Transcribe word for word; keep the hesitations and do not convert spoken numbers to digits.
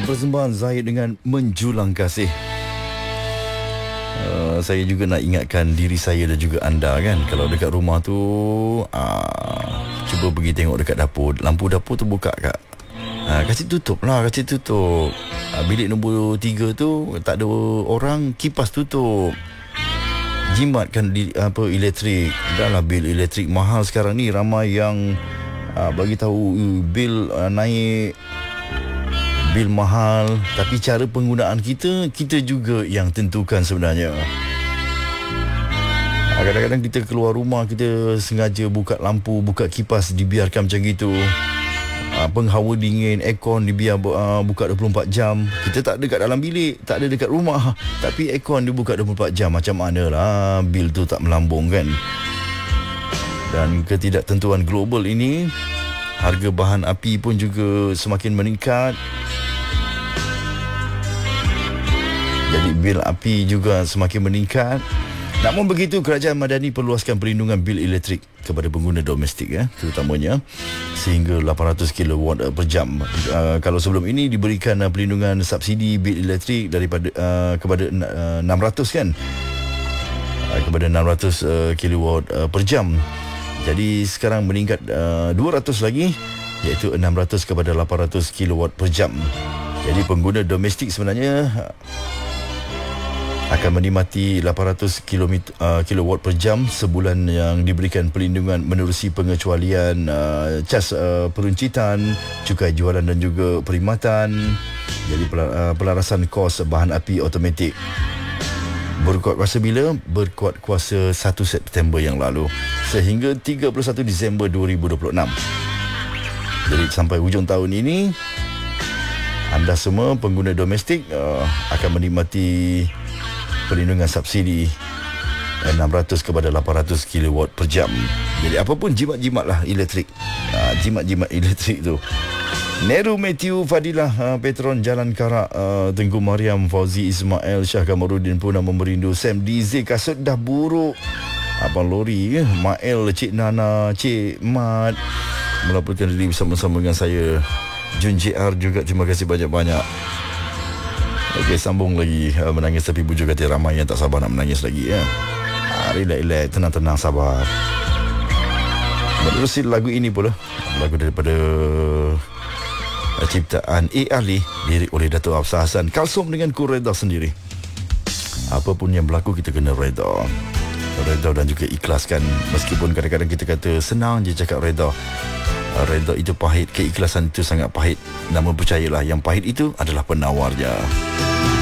persembahan Zahid dengan Menjulang Kasih. Uh, saya juga nak ingatkan diri saya dan juga anda kan, kalau dekat rumah tu uh, cuba pergi tengok dekat dapur, lampu dapur tu buka kak, uh, kasih tutup lah, kasih tutup. uh, Bilik nombor tiga tu tak ada orang, kipas tutup. Jimatkan di, apa elektrik. Dah lah bil elektrik mahal sekarang ni. Ramai yang uh, bagi tahu uh, bil uh, naik, bil mahal, tapi cara penggunaan kita, kita juga yang tentukan sebenarnya. Kadang-kadang kita keluar rumah, kita sengaja buka lampu, buka kipas, dibiarkan macam gitu. Penghawa dingin, aircon dibiar uh, buka dua puluh empat jam. Kita tak ada dekat dalam bilik, tak ada dekat rumah, tapi aircon dibuka dua puluh empat jam. Macam manalah bil tu tak melambung kan. Dan ketidaktentuan global ini, harga bahan api pun juga semakin meningkat. Jadi bil api juga semakin meningkat. Namun begitu, Kerajaan Madani perluaskan perlindungan bil elektrik kepada pengguna domestik ya, terutamanya sehingga lapan ratus kilowatt per jam. Uh, kalau sebelum ini diberikan uh, perlindungan subsidi bil elektrik daripada uh, kepada uh, enam ratus kan. Uh, kepada enam ratus uh, kilowatt uh, per jam. Jadi sekarang meningkat uh, dua ratus lagi, iaitu enam ratus kepada lapan ratus kilowatt per jam. Jadi pengguna domestik sebenarnya uh, akan menikmati lapan ratus kilowatt per jam sebulan yang diberikan perlindungan menerusi pengecualian uh, cas uh, peruncitan, cukai jualan dan juga perkhidmatan. Jadi pelarasan kos bahan api automatik berkuat kuasa bila? Berkuat kuasa satu September yang lalu sehingga tiga puluh satu Disember dua ribu dua puluh enam. Jadi sampai hujung tahun ini, anda semua pengguna domestik uh, akan menikmati perlindungan subsidi enam ratus kepada lapan ratus kilowatt per jam. Jadi apapun jimat-jimat lah elektrik, uh, jimat-jimat elektrik tu. Neru Matthew Fadilah, uh, Petron Jalan Karak, uh, Tengku Mariam, Fauzi Ismail, Syah Kamarudin pun nama merindu. Sam D Z, kasut dah buruk. Abang Lori, Mael, Cik Nana, Cik Mat melaporkan diri bersama-sama dengan saya. Jun J R juga, terima kasih banyak-banyak. Okey, sambung lagi. uh, Menangis tapi bujur kata ramai yang tak sabar nak menangis lagi ya. uh, Relax, relax, tenang-tenang, sabar. Menerusi lagu ini pula, lagu daripada uh, ciptaan A. Ali, lirik oleh Dato' Hafsah Hassan. Kalsum dengan ku reda sendiri. Apa pun yang berlaku, kita kena reda. Reda dan juga ikhlaskan. Meskipun kadang-kadang kita kata senang je cakap reda, reda itu pahit, keikhlasan itu sangat pahit. Namun percayalah, yang pahit itu adalah penawarnya.